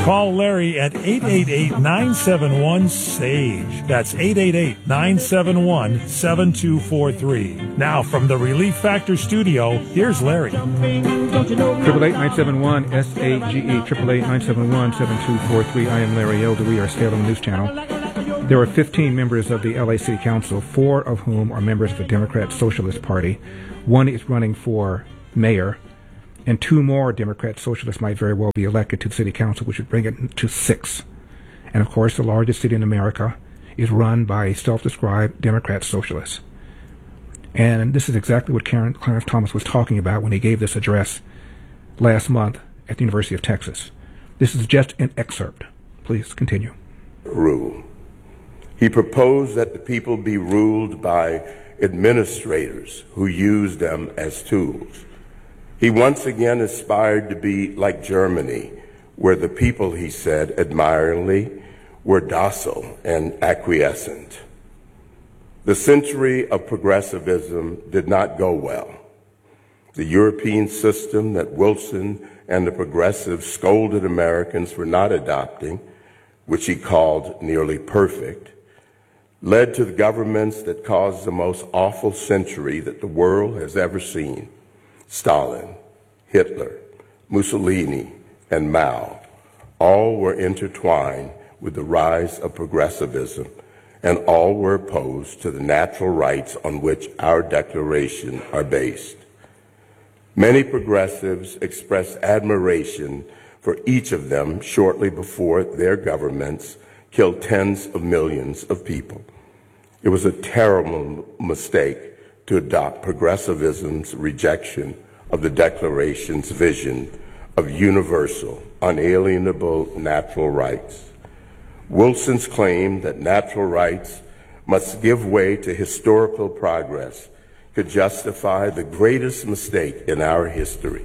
Call Larry at 888-971-SAGE. That's 888-971-7243. Now, from the Relief Factor studio, here's Larry. 888-971-SAGE, 888-971-7243. I am Larry Elder. We are Salem News Channel. There are 15 members of the LA City Council, 4 of whom are members of the Democrat Socialist Party. 1 is running for mayor, and 2 more Democrat Socialists might very well be elected to the City Council, which would bring it to 6. And of course, the largest city in America is run by a self-described Democrat Socialist. And this is exactly what Clarence Thomas was talking about when he gave this address last month at the University of Texas. This is just an excerpt. Please continue. Rule. He proposed that the people be ruled by administrators who use them as tools. He once again aspired to be like Germany, where the people, he said admiringly, were docile and acquiescent. The century of progressivism did not go well. The European system that Wilson and the progressives scolded Americans for not adopting, which he called nearly perfect, led to the governments that caused the most awful century that the world has ever seen. Stalin, Hitler, Mussolini, and Mao all were intertwined with the rise of progressivism, and all were opposed to the natural rights on which our Declaration are based. Many progressives expressed admiration for each of them shortly before their governments killed tens of millions of people. It was a terrible mistake to adopt progressivism's rejection of the Declaration's vision of universal, unalienable natural rights. Wilson's claim that natural rights must give way to historical progress could justify the greatest mistake in our history.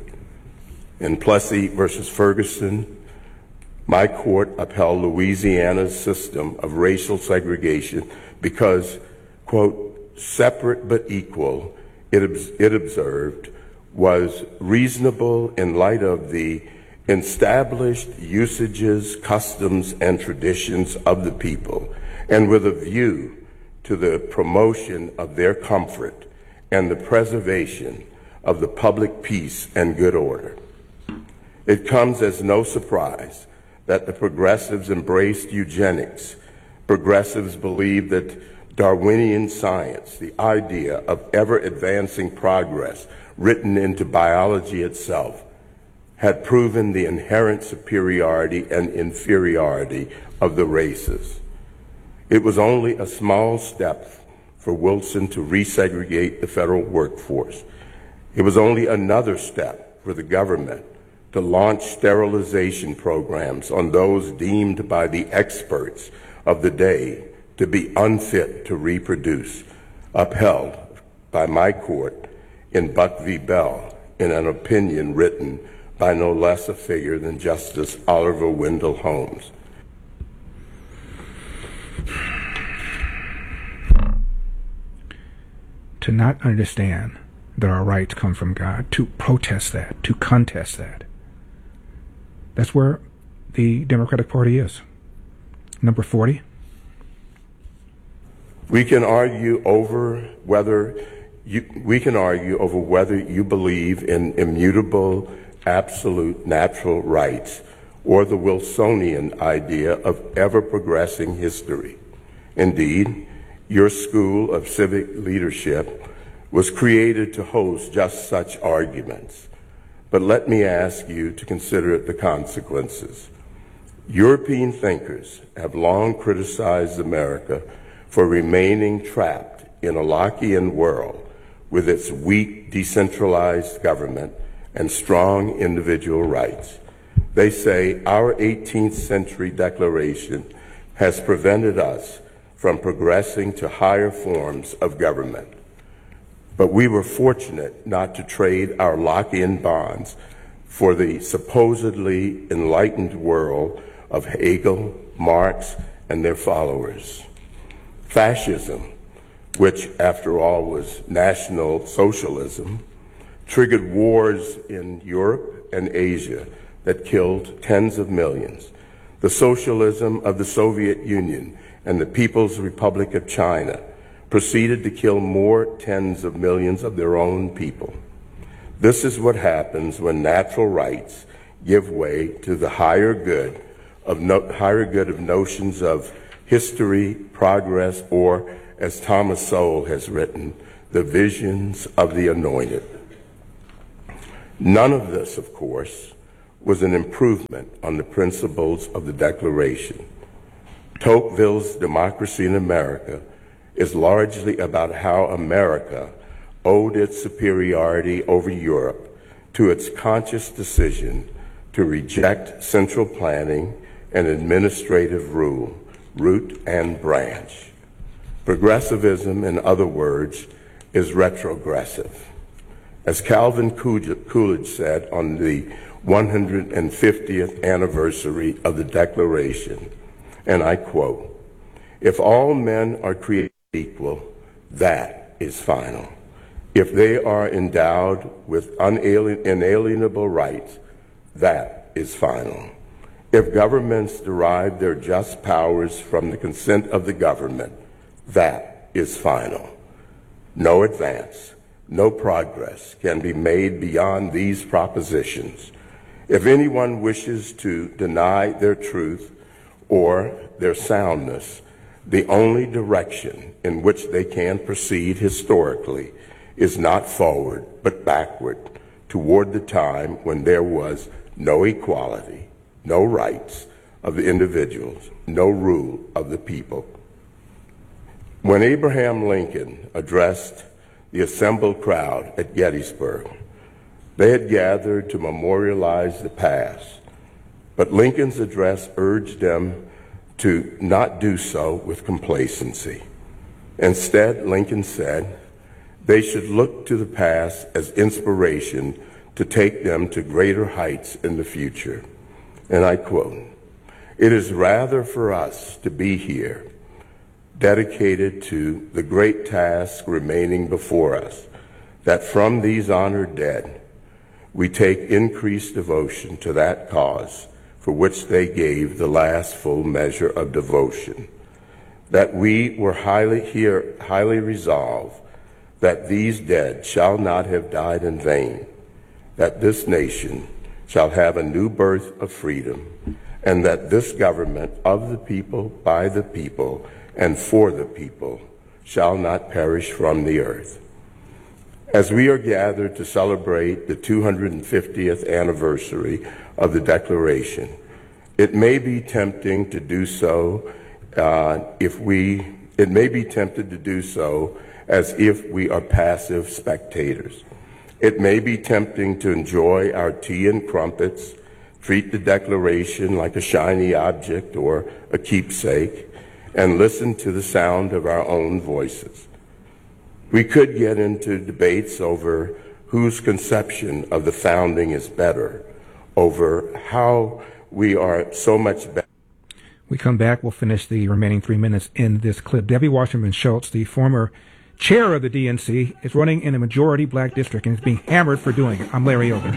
In Plessy versus Ferguson, my court upheld Louisiana's system of racial segregation because, quote, separate but equal, it observed, was reasonable in light of the established usages, customs, and traditions of the people, and with a view to the promotion of their comfort and the preservation of the public peace and good order. It comes as no surprise that the progressives embraced eugenics. Progressives believed that Darwinian science, the idea of ever-advancing progress written into biology itself, had proven the inherent superiority and inferiority of the races. It was only a small step for Wilson to resegregate the federal workforce. It was only another step for the government to launch sterilization programs on those deemed by the experts of the day to be unfit to reproduce, upheld by my court in Buck v. Bell in an opinion written by no less a figure than Justice Oliver Wendell Holmes. To not understand that our rights come from God, to protest that, to contest that. That's where the Democratic Party is. Number 40. We can argue over whether you believe in immutable, absolute natural rights or the Wilsonian idea of ever-progressing history. Indeed, your School of Civic Leadership was created to host just such arguments. But let me ask you to consider the consequences. European thinkers have long criticized America for remaining trapped in a Lockean world with its weak, decentralized government and strong individual rights. They say our 18th century Declaration has prevented us from progressing to higher forms of government. But we were fortunate not to trade our Lockean bonds for the supposedly enlightened world of Hegel, Marx, and their followers. Fascism, which after all was National Socialism, triggered wars in Europe and Asia that killed tens of millions. the socialism of the Soviet Union and the People's Republic of China proceeded to kill more tens of millions of their own people. This is what happens when natural rights give way to the higher good of notions of history, progress, or, as Thomas Sowell has written, the visions of the anointed. None of this, of course, was an improvement on the principles of the Declaration. Tocqueville's Democracy in America is largely about how America owed its superiority over Europe to its conscious decision to reject central planning and administrative rule, root and branch. Progressivism, in other words, is retrogressive. As Calvin Coolidge said on the 150th anniversary of the Declaration, and I quote, "If all men are created equal, that is final. If they are endowed with inalienable rights, that is final. If governments derive their just powers from the consent of the government, that is final. No advance, no progress can be made beyond these propositions. If anyone wishes to deny their truth or their soundness, the only direction in which they can proceed historically is not forward, but backward, toward the time when there was no equality, no rights of the individuals, no rule of the people." When Abraham Lincoln addressed the assembled crowd at Gettysburg, they had gathered to memorialize the past, but Lincoln's address urged them to not do so with complacency. Instead, Lincoln said they should look to the past as inspiration to take them to greater heights in the future. And I quote, "It is rather for us to be here, dedicated to the great task remaining before us, that from these honored dead, we take increased devotion to that cause for which they gave the last full measure of devotion, that we were highly resolved that these dead shall not have died in vain, that this nation shall have a new birth of freedom, and that this government of the people, by the people, and for the people shall not perish from the earth." As we are gathered to celebrate the 250th anniversary of the Declaration, it may be tempting to do so as if we are passive spectators. It may be tempting to enjoy our tea and crumpets, treat the Declaration like a shiny object or a keepsake, and listen to the sound of our own voices. We could get into debates over whose conception of the founding is better, over how we are so much better. We come back, we'll finish the remaining 3 minutes in this clip. Debbie Wasserman Schultz, the former chair of the DNC, is running in a majority black district and is being hammered for doing it. I'm Larry Elder.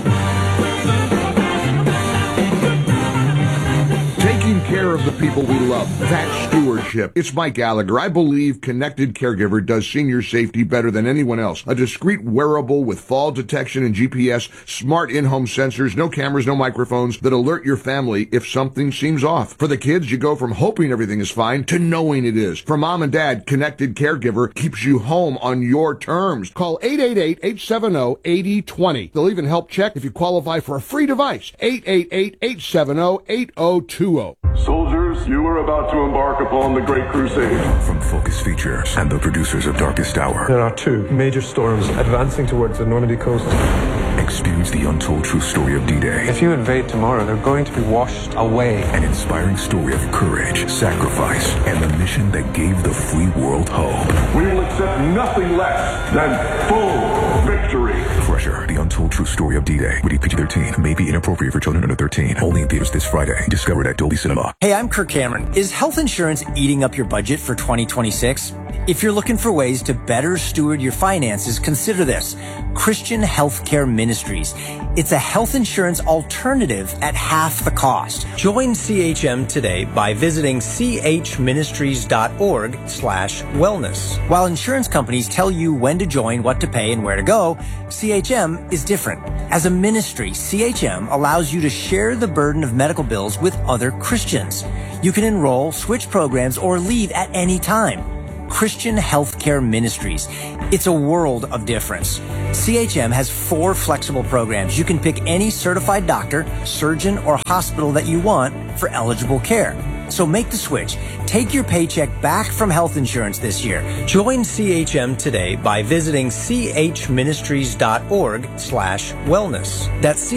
Taking care of the people we love, that's stewardship. It's Mike Gallagher. I believe Connected Caregiver does senior safety better than anyone else. A discreet wearable with fall detection and GPS, smart in-home sensors, no cameras, no microphones that alert your family if something seems off. For the kids, you go from hoping everything is fine to knowing it is. For mom and dad, Connected Caregiver keeps you home on your terms. Call 888-870-8020. They'll even help check if you qualify for a free device. 888-870-8020. Soldiers, you are about to embark upon the Great Crusade. From Focus Features and the producers of Darkest Hour. There are two major storms advancing towards the Normandy coast. Experience the untold true story of D-Day. If you invade tomorrow, they're going to be washed away. An inspiring story of courage, sacrifice, and the mission that gave the free world hope. We will accept nothing less than full victory. Crusher, the untold true story of D-Day. Rated PG-13. May be inappropriate for children under 13. Only in theaters this Friday. Discovered at Dolby Cinema. Hey, I'm Kirk Cameron. Is health insurance eating up your budget for 2026? If you're looking for ways to better steward your finances, consider this. Christian Healthcare Ministries. It's a health insurance alternative at half the cost. Join CHM today by visiting chministries.org/wellness. While insurance companies tell you when to join, what to pay, and where to go, CHM is different. As a ministry, CHM allows you to share the burden of medical bills with other Christians. You can enroll, switch programs, or leave at any time. Christian Healthcare Ministries. It's a world of difference. CHM has 4 flexible programs. You can pick any certified doctor, surgeon, or hospital that you want for eligible care. So make the switch. Take your paycheck back from health insurance this year. Join CHM today by visiting chministries.org/wellness. That's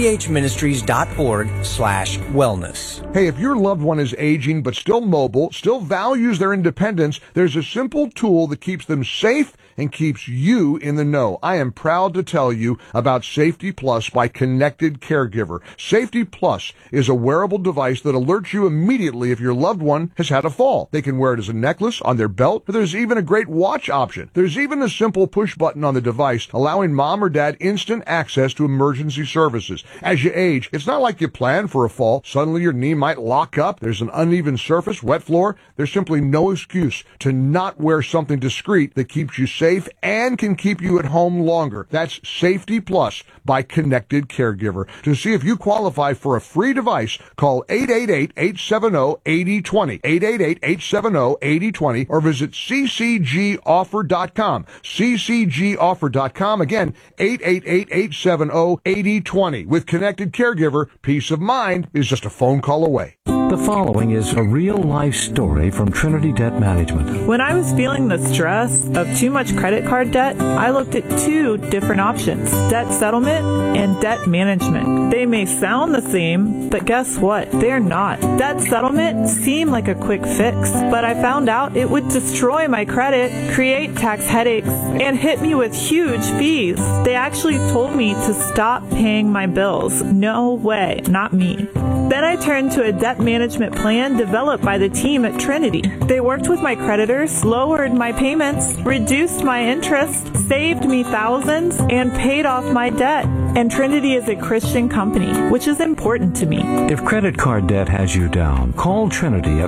chministries.org/wellness. Hey, if your loved one is aging but still mobile, still values their independence, there's a simple tool that keeps them safe and keeps you in the know. I am proud to tell you about Safety Plus by Connected Caregiver. Safety Plus is a wearable device that alerts you immediately if your loved one has had a fall. They can wear it as a necklace, on their belt, or there's even a great watch option. There's even a simple push button on the device allowing mom or dad instant access to emergency services. As you age, it's not like you plan for a fall. Suddenly your knee might lock up. There's an uneven surface, wet floor. There's simply no excuse to not wear something discreet that keeps you safe and can keep you at home longer. That's Safety Plus by Connected Caregiver. To see if you qualify for a free device, call 888-870-8020, 888-870-8020, or visit ccgoffer.com, ccgoffer.com. Again, 888-870-8020. With Connected Caregiver, peace of mind is just a phone call away. The following is a real-life story from Trinity Debt Management. When I was feeling the stress of too much credit card debt, I looked at 2 different options, debt settlement and debt management. They may sound the same, but guess what? They're not. Debt settlement seemed like a quick fix, but I found out it would destroy my credit, create tax headaches, and hit me with huge fees. They actually told me to stop paying my bills. No way, not me. Then I turned to a debt management plan developed by the team at Trinity. They worked with my creditors, lowered my payments, reduced my interest, saved me thousands, and paid off my debt. And Trinity is a Christian company, which is important to me. If credit card debt has you down, call Trinity at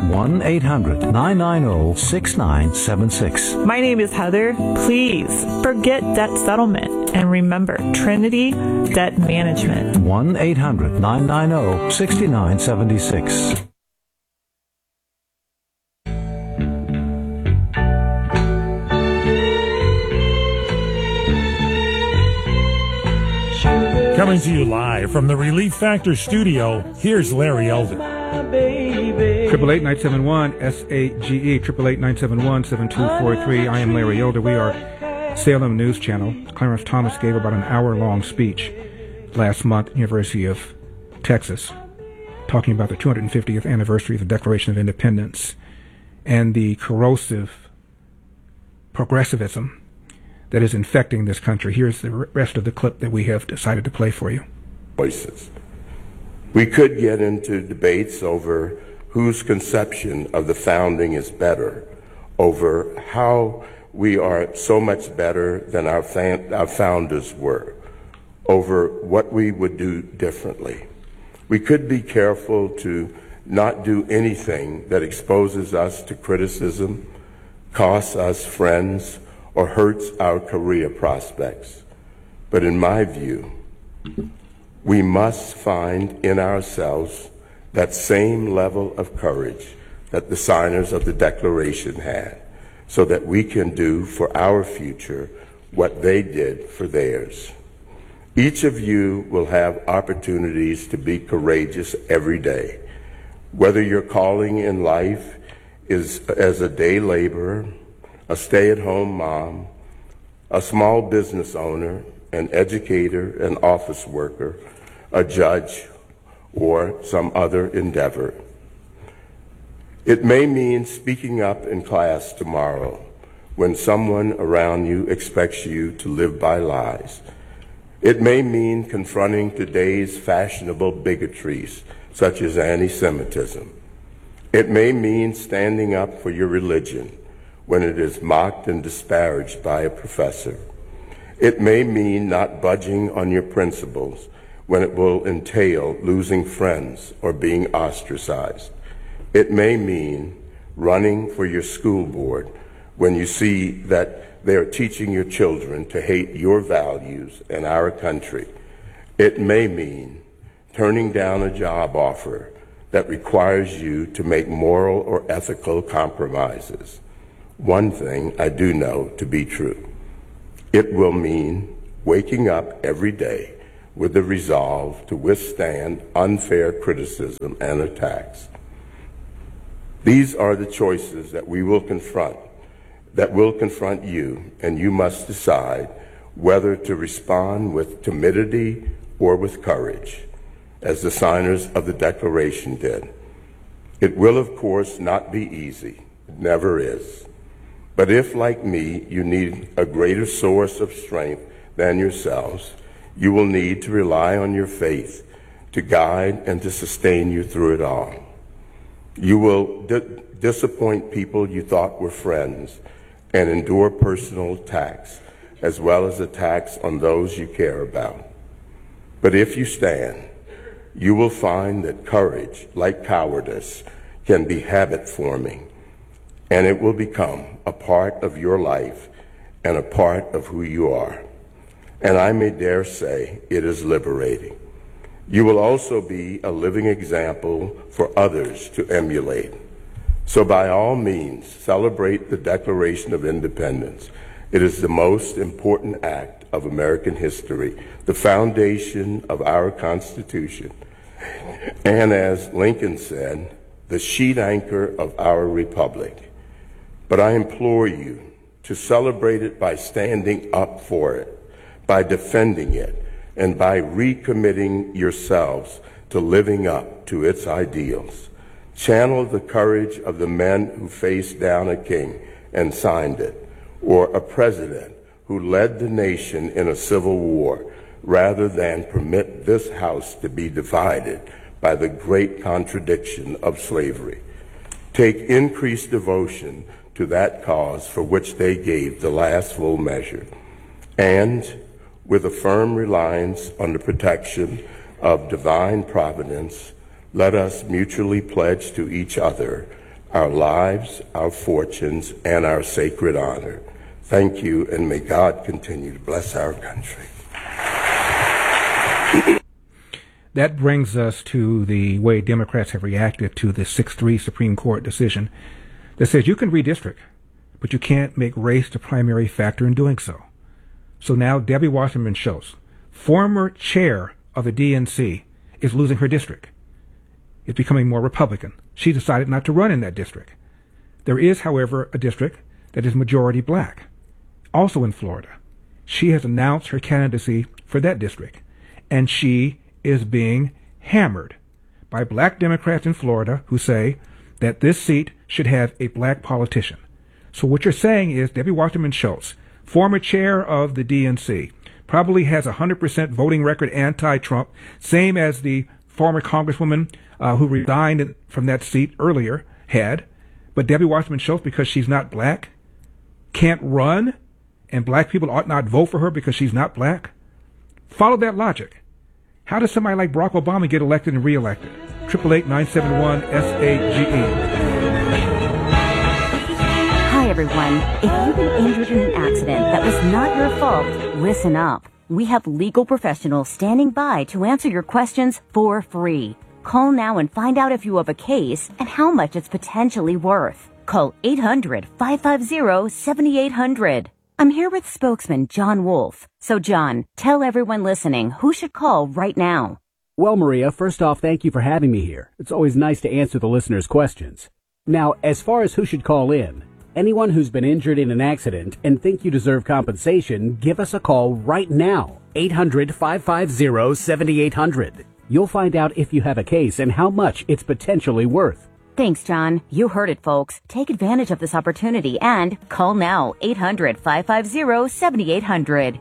1-800-990-6976. My name is Heather. Please forget debt settlement and remember Trinity Debt Management. 1-800-990-6976. Coming to you live from the Relief Factor studio, here's Larry Elder. 888-971-SAGE, 888-971-7243. I am Larry Elder. We are Salem News Channel. Clarence Thomas gave about an hour-long speech last month at the University of Texas, talking about the 250th anniversary of the Declaration of Independence and the corrosive progressivism that is infecting this country. Here's the rest of the clip that we have decided to play for you. Voices. We could get into debates over whose conception of the founding is better, over how we are so much better than our founders were, over what we would do differently. We could be careful to not do anything that exposes us to criticism, costs us friends, or hurts our career prospects. But in my view, we must find in ourselves that same level of courage that the signers of the Declaration had, so that we can do for our future what they did for theirs. Each of you will have opportunities to be courageous every day, whether your calling in life is as a day laborer, a stay-at-home mom, a small business owner, an educator, an office worker, a judge, or some other endeavor. It may mean speaking up in class tomorrow when someone around you expects you to live by lies. It may mean confronting today's fashionable bigotries, such as anti-Semitism. It may mean standing up for your religion when it is mocked and disparaged by a professor. It may mean not budging on your principles when it will entail losing friends or being ostracized. It may mean running for your school board when you see that they are teaching your children to hate your values and our country. It may mean turning down a job offer that requires you to make moral or ethical compromises. One thing I do know to be true. It will mean waking up every day with the resolve to withstand unfair criticism and attacks. These are the choices that will confront you, and you must decide whether to respond with timidity or with courage, as the signers of the Declaration did. It will, of course, not be easy. It never is. But if, like me, you need a greater source of strength than yourselves, you will need to rely on your faith to guide and to sustain you through it all. You will disappoint people you thought were friends and endure personal attacks, as well as attacks on those you care about. But if you stand, you will find that courage, like cowardice, can be habit-forming, and it will become a part of your life and a part of who you are. And I may dare say it is liberating. You will also be a living example for others to emulate. So by all means, celebrate the Declaration of Independence. It is the most important act of American history, the foundation of our Constitution, and as Lincoln said, the sheet anchor of our republic. But I implore you to celebrate it by standing up for it, by defending it, and by recommitting yourselves to living up to its ideals. Channel the courage of the men who faced down a king and signed it, or a president who led the nation in a civil war, rather than permit this House to be divided by the great contradiction of slavery. Take increased devotion to that cause for which they gave the last full measure, and with a firm reliance on the protection of divine providence, let us mutually pledge to each other our lives, our fortunes, and our sacred honor. Thank you, and may God continue to bless our country. That brings us to the way Democrats have reacted to the 6-3 Supreme Court decision that says you can redistrict, but you can't make race the primary factor in doing so. So now Debbie Wasserman Schultz, former chair of the DNC, is losing her district. It's becoming more Republican. She decided not to run in that district. There is, however, a district that is majority black, also in Florida. She has announced her candidacy for that district, and she is being hammered by black Democrats in Florida who say that this seat should have a black politician. So what you're saying is Debbie Wasserman Schultz, former chair of the DNC, probably has a 100% voting record anti-Trump, same as the former congresswoman who resigned from that seat earlier had. But Debbie Wasserman Schultz, because she's not black, can't run, and black people ought not vote for her because she's not black? Follow that logic. How does somebody like Barack Obama get elected and reelected? 888-971-SAGE. Hi, everyone. If you've been injured in an accident that was not your fault, listen up. We have legal professionals standing by to answer your questions for free. Call now and find out if you have a case and how much it's potentially worth. Call 800-550-7800. I'm here with spokesman John Wolf. So, John, tell everyone listening who should call right now. Well, Maria, first off, thank you for having me here. It's always nice to answer the listeners' questions. Now, as far as who should call in, anyone who's been injured in an accident and think you deserve compensation, give us a call right now. 800-550-7800. You'll find out if you have a case and how much it's potentially worth. Thanks, John. You heard it, folks. Take advantage of this opportunity and call now, 800-550-7800.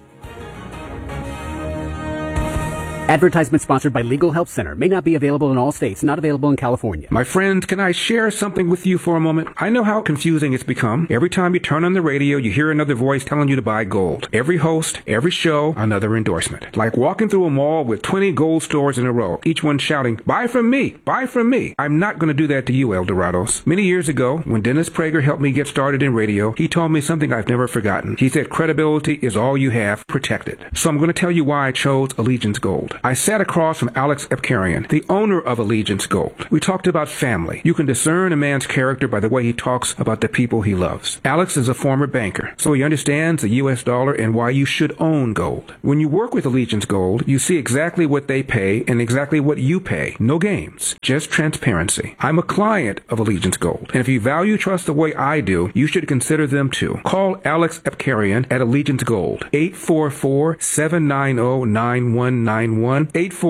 Advertisement sponsored by Legal Help Center. May not be available in all states. Not available in California. My friends, can I share something with you for a moment? I know how confusing it's become. Every time you turn on the radio, you hear another voice telling you to buy gold. Every host, every show, another endorsement. Like walking through a mall with 20 gold stores in a row, each one shouting, buy from me, buy from me. I'm not going to do that to you, El Dorados. Many years ago, when Dennis Prager helped me get started in radio, he told me something I've never forgotten. He said credibility is all you have, protect it. So I'm going to tell you why I chose Allegiance Gold. I sat across from Alex Epkarian, the owner of Allegiance Gold. We talked about family. You can discern a man's character by the way he talks about the people he loves. Alex is a former banker, so he understands the U.S. dollar and why you should own gold. When you work with Allegiance Gold, you see exactly what they pay and exactly what you pay. No games, just transparency. I'm a client of Allegiance Gold, and if you value trust the way I do, you should consider them too. Call Alex Epkarian at Allegiance Gold, 844-790-9191,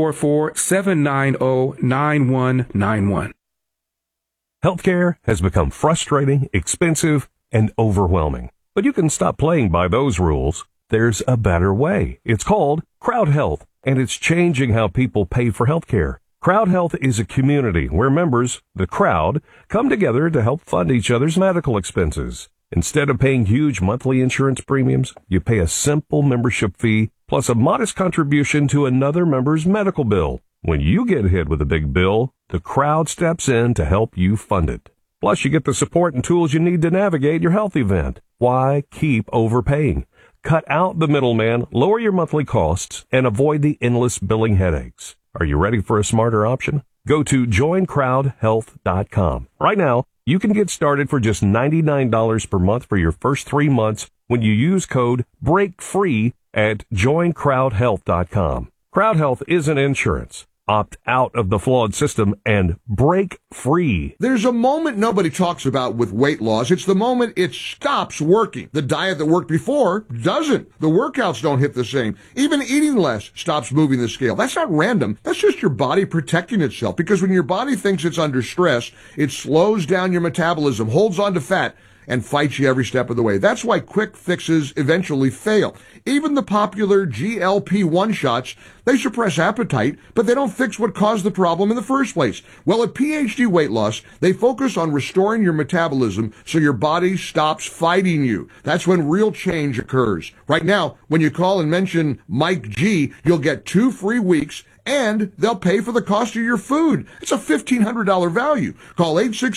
844-790-9191. Healthcare has become frustrating, expensive, and overwhelming. But you can stop playing by those rules. There's a better way. It's called Crowd Health, and it's changing how people pay for healthcare. Crowd Health is a community where members, the crowd, come together to help fund each other's medical expenses. Instead of paying huge monthly insurance premiums, you pay a simple membership fee plus a modest contribution to another member's medical bill. When you get hit with a big bill, the crowd steps in to help you fund it. Plus, you get the support and tools you need to navigate your health event. Why keep overpaying? Cut out the middleman, lower your monthly costs, and avoid the endless billing headaches. Are you ready for a smarter option? Go to joincrowdhealth.com. Right now, you can get started for just $99 per month for your first 3 months when you use code BREAKFREE at joincrowdhealth.com. Crowd Health isn't insurance. Opt out of the flawed system and break free. There's a moment nobody talks about with weight loss. It's the moment it stops working. The diet that worked before doesn't. The workouts don't hit the same. Even eating less stops moving the scale. That's not random. That's just your body protecting itself. Because when your body thinks it's under stress, it slows down your metabolism, holds on to fat, and fights you every step of the way. That's why quick fixes eventually fail. Even the popular GLP-1 shots, they suppress appetite, but they don't fix what caused the problem in the first place. Well, at PhD Weight Loss, they focus on restoring your metabolism so your body stops fighting you. That's when real change occurs. Right now, when you call and mention Mike G, you'll get 2 free weeks, and they'll pay for the cost of your food. It's a $1,500 value. Call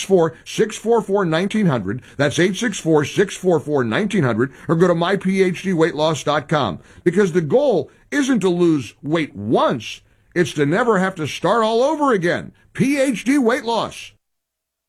864-644-1900. That's 864-644-1900, or go to myphdweightloss.com. Because the goal isn't to lose weight once, it's to never have to start all over again. PhD Weight Loss.